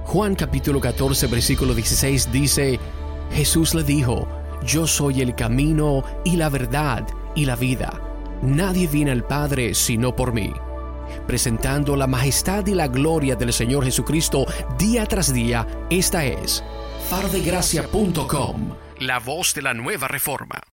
Juan capítulo 14 versículo 16 dice: Jesús le dijo: Yo soy el camino y la verdad y la vida. Nadie viene al Padre sino por mí. Presentando la majestad y la gloria del Señor Jesucristo día tras día, esta es farodegracia.com, la voz de la nueva reforma.